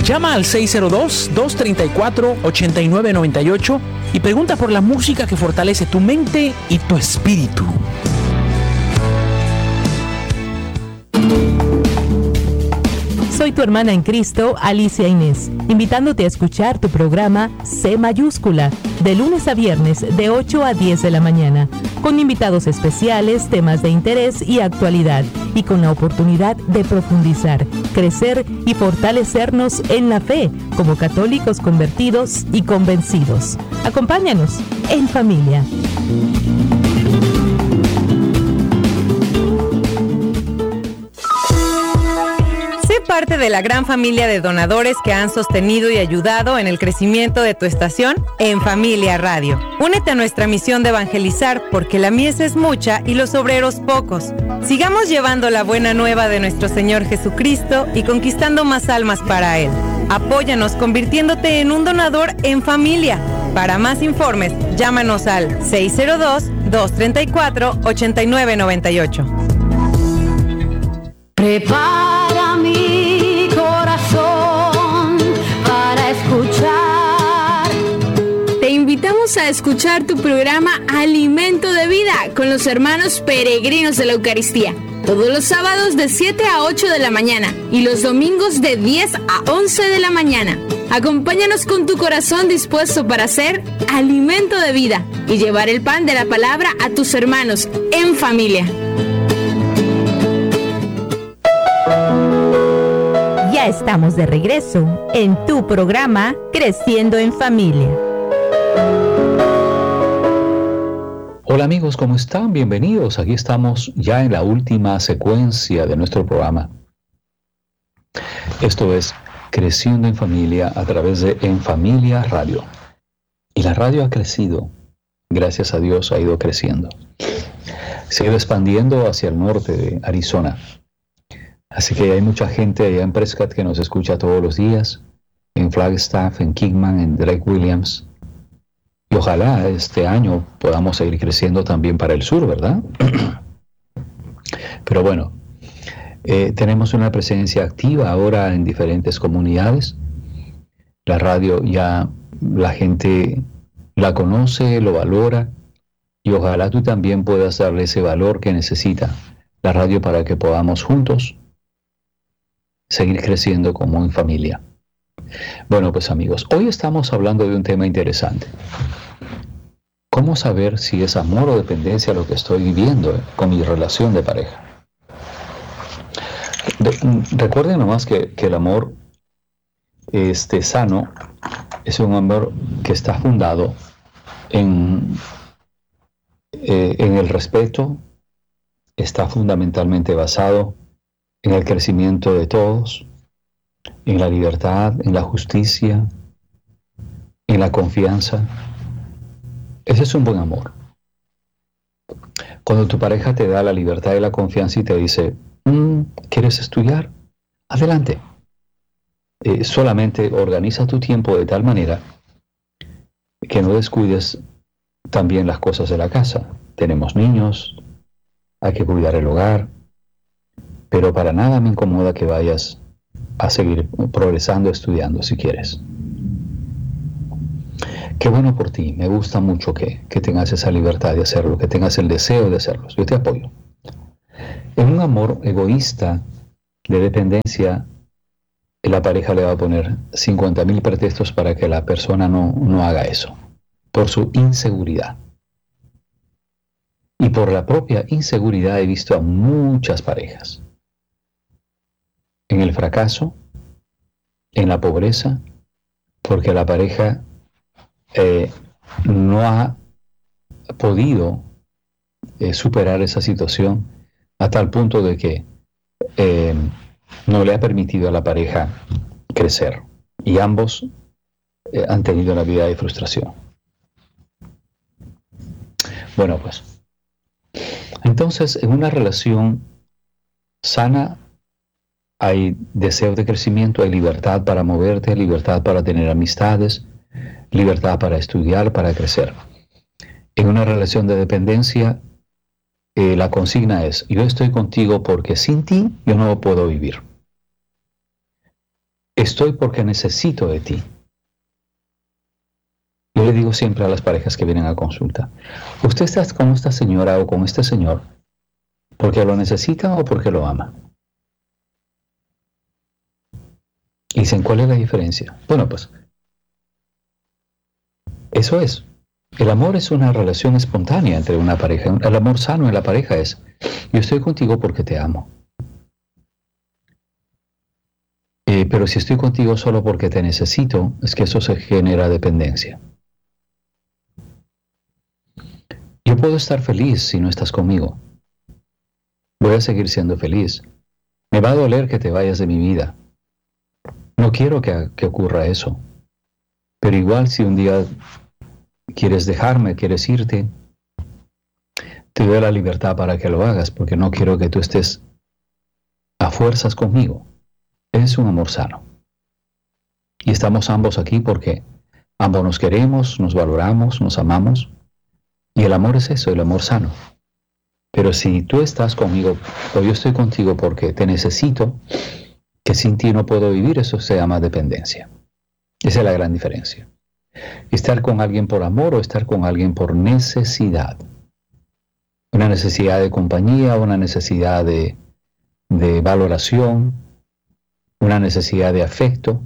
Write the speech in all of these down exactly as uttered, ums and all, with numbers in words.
Llama al seis cero dos, dos tres cuatro, ocho nueve nueve ocho y pregunta por la música que fortalece tu mente y tu espíritu. Soy tu hermana en Cristo, Alicia Inés, invitándote a escuchar tu programa C mayúscula, de lunes a viernes de ocho a diez de la mañana, con invitados especiales, temas de interés y actualidad, y con la oportunidad de profundizar, crecer y fortalecernos en la fe como católicos convertidos y convencidos. Acompáñanos en familia. Parte de la gran familia de donadores que han sostenido y ayudado en el crecimiento de tu estación En Familia Radio. Únete a nuestra misión de evangelizar porque la mies es mucha y los obreros pocos. Sigamos llevando la buena nueva de nuestro Señor Jesucristo y conquistando más almas para Él. Apóyanos convirtiéndote en un donador en familia. Para más informes, llámanos al seis cero dos, dos tres cuatro, ocho nueve nueve ocho. Prepara mi corazón para escuchar. Te invitamos a escuchar tu programa Alimento de Vida con los hermanos peregrinos de la Eucaristía. Todos los sábados de siete a ocho de la mañana y los domingos de diez a once de la mañana. Acompáñanos con tu corazón dispuesto para ser alimento de vida y llevar el pan de la palabra a tus hermanos en familia. Ya estamos de regreso en tu programa Creciendo en Familia. Hola amigos, ¿cómo están? Bienvenidos. Aquí estamos ya en la última secuencia de nuestro programa. Esto es Creciendo en Familia a través de En Familia Radio. Y la radio ha crecido, gracias a Dios ha ido creciendo. Se ha ido expandiendo hacia el norte de Arizona. Así que hay mucha gente allá en Prescott que nos escucha todos los días, en Flagstaff, en Kingman, en Drake Williams. Y ojalá este año podamos seguir creciendo también para el sur, ¿verdad? Pero bueno, eh, tenemos una presencia activa ahora en diferentes comunidades. La radio ya la gente la conoce, lo valora, y ojalá tú también puedas darle ese valor que necesita la radio para que podamos juntos seguir creciendo como en familia. Bueno, pues amigos, hoy estamos hablando de un tema interesante. ¿Cómo saber si es amor o dependencia lo que estoy viviendo con mi relación de pareja? Recuerden nomás que, que el amor este, sano es un amor que está fundado en, eh, en el respeto, está fundamentalmente basado en el crecimiento de todos, en la libertad, en la justicia, en la confianza. Ese es un buen amor. Cuando tu pareja te da la libertad y la confianza y te dice, mm, ¿quieres estudiar? Adelante. Eh, solamente organiza tu tiempo de tal manera que no descuides también las cosas de la casa. Tenemos niños, hay que cuidar el hogar, pero para nada me incomoda que vayas a seguir progresando, estudiando si quieres. Qué bueno por ti, me gusta mucho que, que tengas esa libertad de hacerlo, que tengas el deseo de hacerlo. Yo te apoyo. En un amor egoísta de dependencia, la pareja le va a poner cincuenta mil pretextos para que la persona no, no haga eso, por su inseguridad. Y por la propia inseguridad he visto a muchas parejas en el fracaso, en la pobreza, porque la pareja eh, no ha podido eh, superar esa situación a tal punto de que eh, no le ha permitido a la pareja crecer. Y ambos eh, han tenido una vida de frustración. Bueno, pues, entonces, en una relación sana hay deseo de crecimiento, hay libertad para moverte, libertad para tener amistades, libertad para estudiar, para crecer. En una relación de dependencia, eh, la consigna es, yo estoy contigo porque sin ti yo no puedo vivir. Estoy porque necesito de ti. Yo le digo siempre a las parejas que vienen a consulta, ¿usted está con esta señora o con este señor porque lo necesita o porque lo ama? Y dicen, ¿cuál es la diferencia? Bueno, pues, eso es. El amor es una relación espontánea entre una pareja. El amor sano en la pareja es, yo estoy contigo porque te amo. Eh, pero si estoy contigo solo porque te necesito, es que eso se genera dependencia. Yo puedo estar feliz si no estás conmigo. Voy a seguir siendo feliz. Me va a doler que te vayas de mi vida. No quiero que, que ocurra eso. Pero igual si un día quieres dejarme, quieres irte, te doy la libertad para que lo hagas, porque no quiero que tú estés a fuerzas conmigo. Es un amor sano. Y estamos ambos aquí porque ambos nos queremos, nos valoramos, nos amamos. Y el amor es eso, el amor sano. Pero si tú estás conmigo o yo estoy contigo porque te necesito, que sin ti no puedo vivir, eso se llama dependencia. Esa es la gran diferencia. Estar con alguien por amor o estar con alguien por necesidad. Una necesidad de compañía, una necesidad de, de valoración, una necesidad de afecto.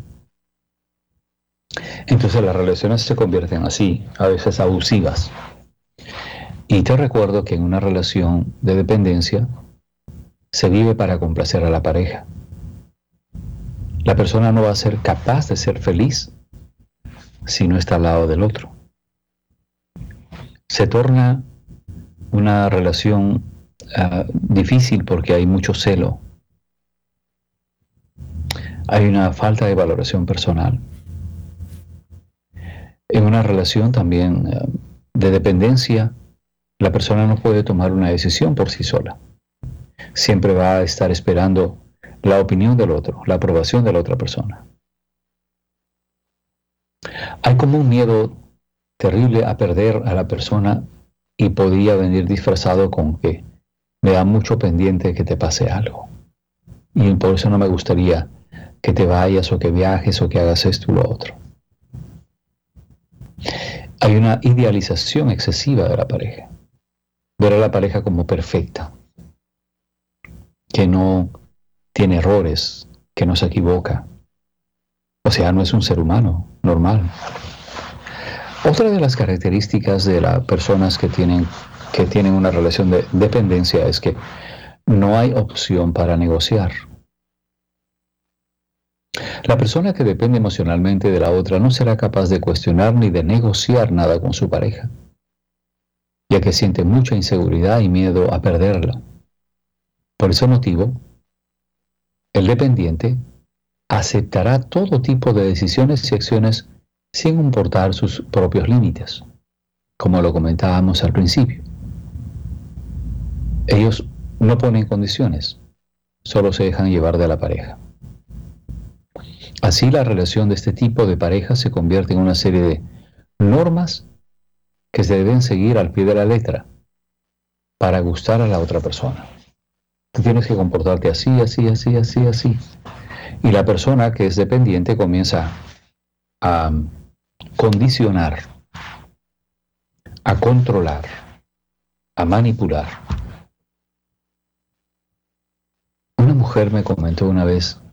Entonces las relaciones se convierten así, a veces abusivas. Y te recuerdo que en una relación de dependencia se vive para complacer a la pareja. La persona no va a ser capaz de ser feliz si no está al lado del otro. Se torna una relación uh, difícil porque hay mucho celo. Hay una falta de valoración personal. En una relación también uh, de dependencia, la persona no puede tomar una decisión por sí sola. Siempre va a estar esperando la opinión del otro, la aprobación de la otra persona. Hay como un miedo terrible a perder a la persona y podría venir disfrazado con que me da mucho pendiente que te pase algo. Y por eso no me gustaría que te vayas o que viajes o que hagas esto o lo otro. Hay una idealización excesiva de la pareja. Ver a la pareja como perfecta, que no tiene errores, que no se equivoca. O sea, no es un ser humano normal. Otra de las características de las personas que tienen, que tienen una relación de dependencia es que no hay opción para negociar. La persona que depende emocionalmente de la otra no será capaz de cuestionar ni de negociar nada con su pareja, ya que siente mucha inseguridad y miedo a perderla. Por ese motivo, el dependiente aceptará todo tipo de decisiones y acciones sin importar sus propios límites, como lo comentábamos al principio. Ellos no ponen condiciones, solo se dejan llevar de la pareja. Así la relación de este tipo de pareja se convierte en una serie de normas que se deben seguir al pie de la letra para gustar a la otra persona. Tú tienes que comportarte así, así, así, así, así. Y la persona que es dependiente comienza a condicionar, a controlar, a manipular. Una mujer me comentó una vez